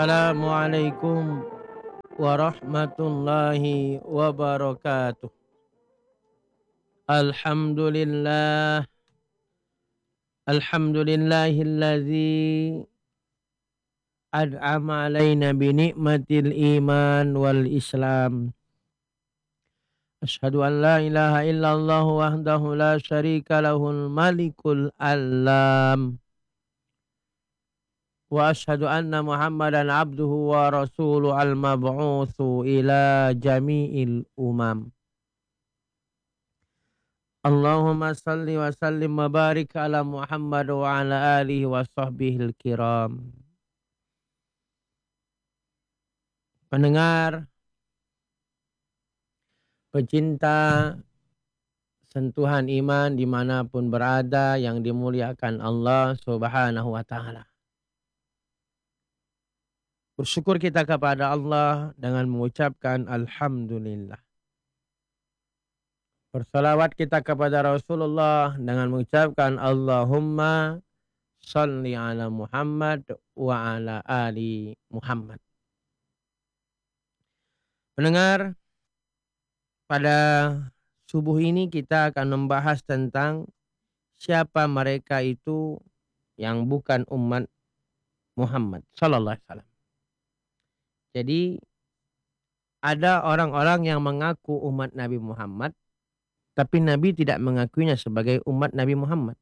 Assalamualaikum warahmatullahi wabarakatuh. Alhamdulillah, alhamdulillahilladzi an'ama alaina bi ni'matil iman wal islam. Asyhadu an la ilaha illallah wahdahu la syarika lahul malikul alam. Wa asyhadu anna Muhammadan abduhu wa rasuluhu al-mab'utsu ila jami'il umam. Allahumma salli wa sallim wa barik ala Muhammad wa ala alihi wa sahbihil kiram. Pendengar, pecinta sentuhan iman dimanapun berada yang dimuliakan Allah subhanahu wa ta'ala. Bersyukur kita kepada Allah dengan mengucapkan Alhamdulillah. Bersalawat kita kepada Rasulullah dengan mengucapkan Allahumma salli ala Muhammad wa ala ali Muhammad. Pendengar, pada subuh ini kita akan membahas tentang siapa mereka itu yang bukan umat Muhammad sallallahu alaihi wasallam. Jadi ada orang-orang yang mengaku umat Nabi Muhammad, tapi Nabi tidak mengakuinya sebagai umat Nabi Muhammad.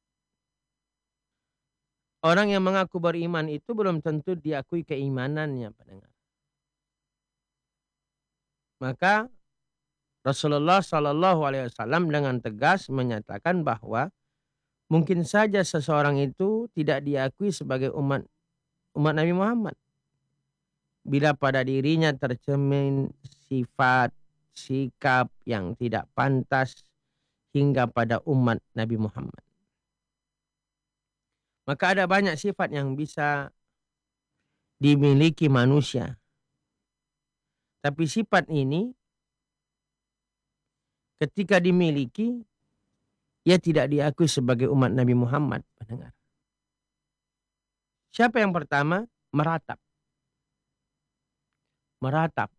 Orang yang mengaku beriman itu belum tentu diakui keimanannya, pendengar. Maka Rasulullah Shallallahu Alaihi Wasallam dengan tegas menyatakan bahwa mungkin saja seseorang itu tidak diakui sebagai umat Nabi Muhammad bila pada dirinya tercermin sifat sikap yang tidak pantas hingga pada umat Nabi Muhammad. Maka ada banyak sifat yang bisa dimiliki manusia. Tapi sifat ini ketika dimiliki, ia tidak diakui sebagai umat Nabi Muhammad, pendengar. Siapa yang pertama? Meratap. Meratap.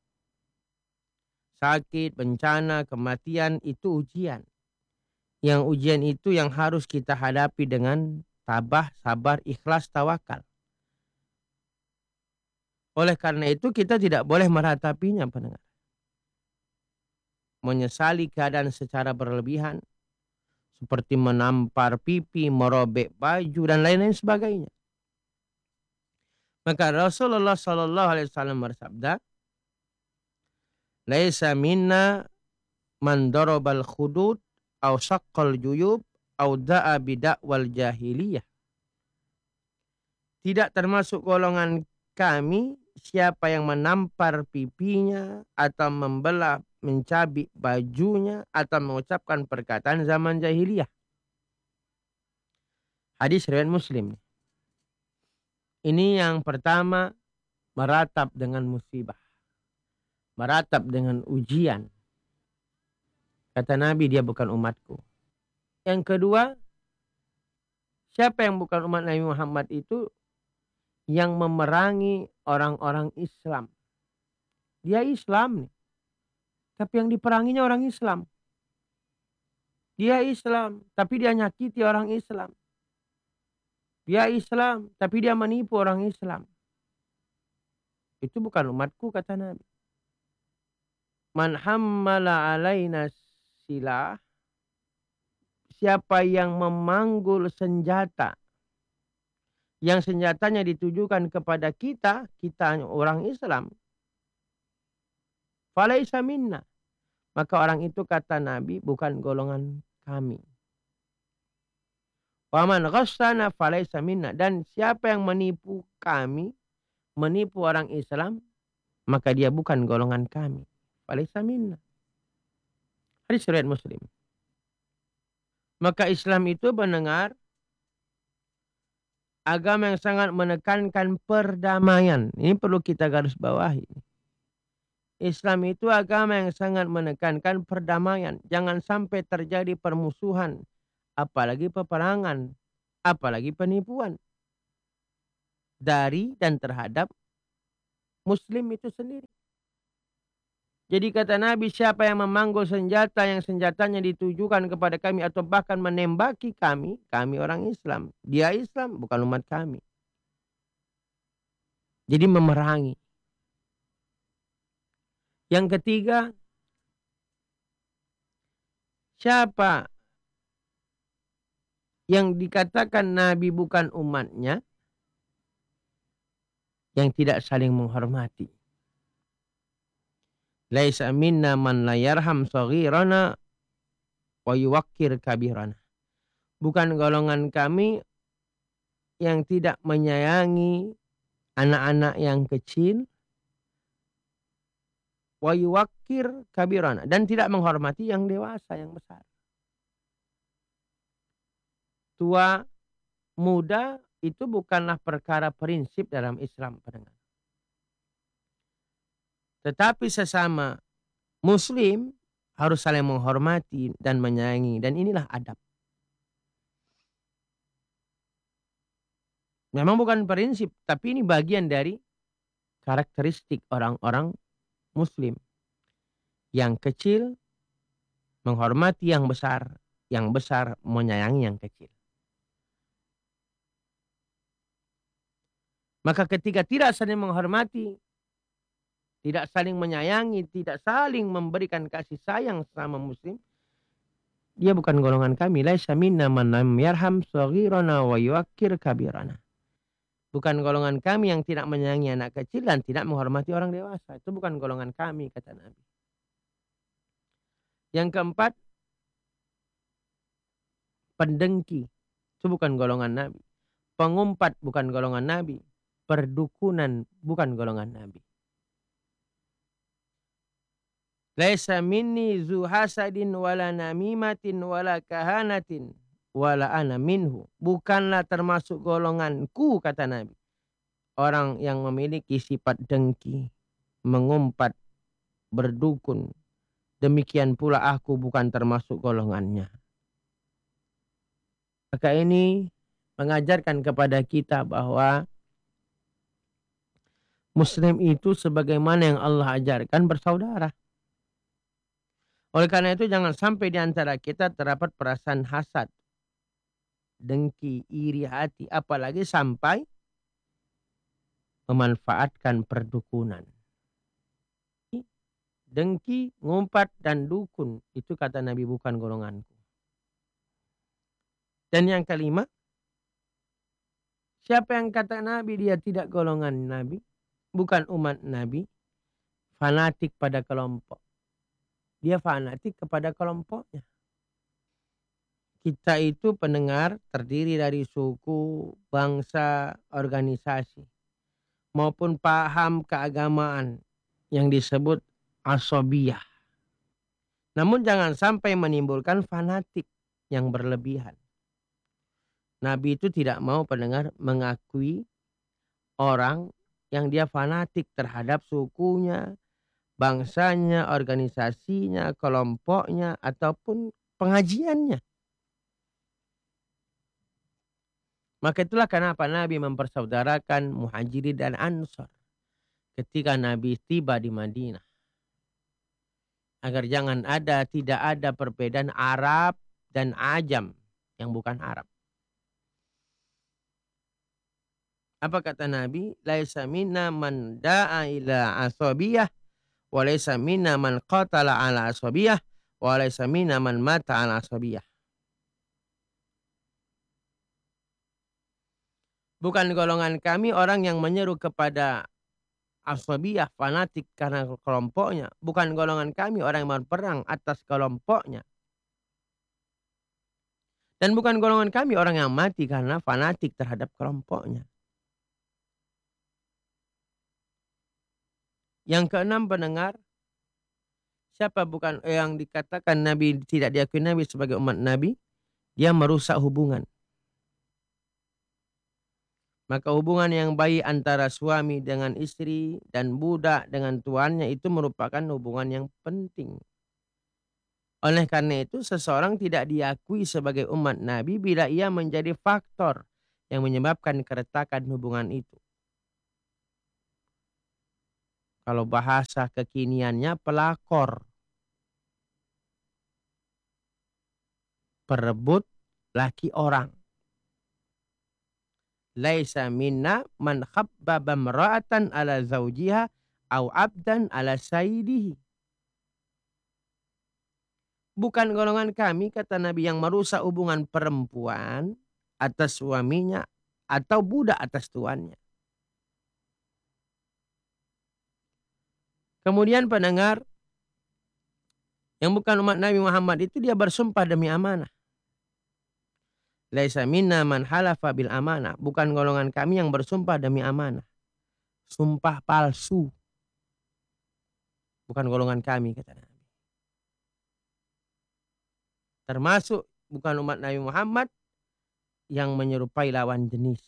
Sakit, bencana, kematian itu ujian. Yang ujian itu yang harus kita hadapi dengan tabah, sabar, ikhlas, tawakal. Oleh karena itu kita tidak boleh meratapinya, pendengar. Menyesali keadaan secara berlebihan, seperti menampar pipi, merobek baju, dan lain-lain sebagainya. Maka Rasulullah Sallallahu Alaihi Wasallam bersabda, "Laisa minna man darabal khudud, au syaqqal juyub, au da'a bida'wal jahiliyah." Tidak termasuk golongan kami siapa yang menampar pipinya atau membelah, mencabik bajunya atau mengucapkan perkataan zaman jahiliyah. Hadis riwayat Muslim. Ini yang pertama, meratap dengan musibah. Meratap dengan ujian. Kata Nabi, dia bukan umatku. Yang kedua, siapa yang bukan umat Nabi Muhammad itu? Yang memerangi orang-orang Islam. Dia Islam nih. Tapi yang diperanginya orang Islam. Dia Islam, tapi dia nyakiti orang Islam. Dia Islam, tapi dia menipu orang Islam. Itu bukan umatku, kata Nabi. Man hammala alaina silah. Siapa yang memanggul senjata. Yang senjatanya ditujukan kepada kita orang Islam. Falaisa minna. Maka orang itu, kata Nabi, bukan golongan kami. Waman ghassana falaisa minna. Dan siapa yang menipu kami, menipu orang Islam, maka dia bukan golongan kami. Falaisa minna. Hadis riwayat Muslim. Maka Islam itu mendengar agama yang sangat menekankan perdamaian. Ini perlu kita garis bawahi. Islam itu agama yang sangat menekankan perdamaian. Jangan sampai terjadi permusuhan, apalagi peperangan, apalagi penipuan. dari dan terhadap muslim itu sendiri. Jadi kata Nabi, siapa yang memanggul senjata yang senjatanya ditujukan kepada kami atau bahkan menembaki kami, kami orang Islam. Dia Islam, bukan umat kami. Jadi memerangi. Yang ketiga, siapa yang dikatakan Nabi bukan umatnya, yang tidak saling menghormati. Laisa minna man la yarham saghirana wa yuwakkir kabirana. Bukan golongan kami yang tidak menyayangi anak-anak yang kecil, wa yuwakkir kabirana, dan tidak menghormati yang dewasa, yang besar. Tua, muda itu bukanlah perkara prinsip dalam Islam, pendengar. Tetapi sesama muslim harus saling menghormati dan menyayangi, dan inilah adab. Memang bukan prinsip, tapi ini bagian dari karakteristik orang-orang muslim. Yang kecil menghormati yang besar menyayangi yang kecil. Maka ketika tidak saling menghormati, tidak saling menyayangi, tidak saling memberikan kasih sayang sama muslim, dia bukan golongan kami. Laisa minna man lam yarham saghirana wa yuwakkir kabirana. Bukan golongan kami yang tidak menyayangi anak kecil dan tidak menghormati orang dewasa. Itu bukan golongan kami, kata Nabi. Yang keempat, pendengki. Itu bukan golongan Nabi. Pengumpat bukan golongan Nabi. Perdukunan bukan golongan Nabi. Laisa minni zu hasadin wala namimatin wala kahanatin wala ana minhu. Bukanlah termasuk golonganku, kata Nabi, orang yang memiliki sifat dengki, mengumpat, berdukun. Demikian pula aku bukan termasuk golongannya. Maka ini mengajarkan kepada kita bahwa muslim itu sebagaimana yang Allah ajarkan bersaudara. Oleh karena itu jangan sampai di antara kita terdapat perasaan hasad, dengki, iri hati, apalagi sampai memanfaatkan perdukunan. Dengki, ngumpat, dan dukun, itu kata Nabi bukan golonganku. Dan yang kelima, siapa yang kata Nabi dia tidak golongan Nabi, bukan umat Nabi, fanatik pada kelompok. Dia fanatik kepada kelompoknya. Kita itu pendengar terdiri dari suku, bangsa, organisasi, maupun paham keagamaan yang disebut asobiyah. Namun jangan sampai menimbulkan fanatik yang berlebihan. Nabi itu tidak mau pendengar mengakui orang yang dia fanatik terhadap sukunya, bangsanya, organisasinya, kelompoknya, ataupun pengajiannya. Maka itulah kenapa Nabi mempersaudarakan Muhajirin dan Ansor ketika Nabi tiba di Madinah. Agar tidak ada perbedaan Arab dan Ajam yang bukan Arab. Apa kata Nabi? Laisa minna man da'a ila asabiyah wa laisa minna man qatala ala asabiyah wa laisa minna man mata ala asabiyah. Bukan golongan kami orang yang menyeru kepada asabiyah, fanatik karena kelompoknya. Bukan golongan kami orang yang berperang atas kelompoknya. Dan bukan golongan kami orang yang mati karena fanatik terhadap kelompoknya. Yang keenam pendengar, siapa bukan yang dikatakan Nabi tidak diakui Nabi sebagai umat Nabi, dia merusak hubungan. Maka hubungan yang baik antara suami dengan istri dan budak dengan tuannya itu merupakan hubungan yang penting. Oleh karena itu seseorang tidak diakui sebagai umat Nabi bila ia menjadi faktor yang menyebabkan keretakan hubungan itu. Kalau bahasa kekiniannya pelakor, perebut laki orang. Laisa minna man khabbaba imra'atan ala zawjiha au abdan ala sayyidihi. Bukan golongan kami, kata Nabi, yang merusak hubungan perempuan atas suaminya atau budak atas tuannya. Kemudian pendengar, yang bukan umat Nabi Muhammad itu dia bersumpah demi amanah. Laisa minna man halafa bil amanah. Bukan golongan kami yang bersumpah demi amanah. Sumpah palsu. Bukan golongan kami, kata Nabi. Termasuk bukan umat Nabi Muhammad yang menyerupai lawan jenis.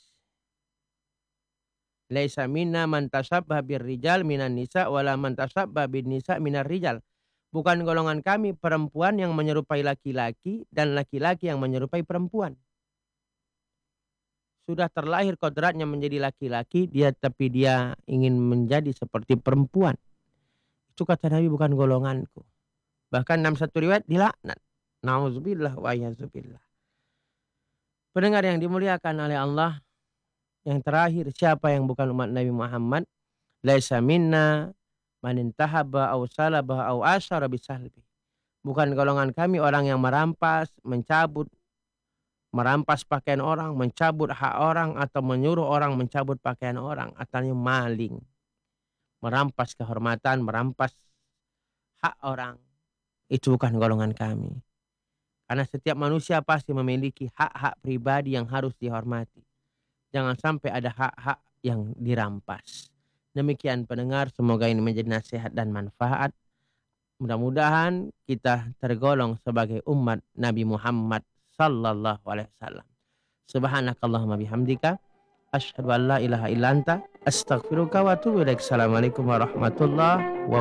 Laisa minna man tasabbaha bir rijal minan nisa wala man tasabbaha bin nisa minar rijal. Bukan golongan kami perempuan yang menyerupai laki-laki dan laki-laki yang menyerupai perempuan. Sudah terlahir kodratnya menjadi laki-laki, tapi dia ingin menjadi seperti perempuan. Itu kata Nabi bukan golonganku. Bahkan dalam satu riwayat dilaknat. Nauzubillah wa yazubillah. Pendengar yang dimuliakan oleh Allah, yang terakhir, siapa yang bukan umat Nabi Muhammad? Laisa minna man intahaba aw salaba aw asyara bisalbi. Bukan golongan kami orang yang merampas pakaian orang, mencabut hak orang, atau menyuruh orang mencabut pakaian orang, atau maling, merampas kehormatan, merampas hak orang. Itu bukan golongan kami. Karena setiap manusia pasti memiliki hak-hak pribadi yang harus dihormati. Jangan sampai ada hak-hak yang dirampas. Demikian pendengar, semoga ini menjadi nasihat dan manfaat. Mudah-mudahan kita tergolong sebagai umat Nabi Muhammad sallallahu alaihi wasallam. Subhanakallahumma bihamdika asyhadu an la ilaha illa anta astaghfiruka wa atubu ilaik. Assalamualaikum warahmatullahi wabarakatuh.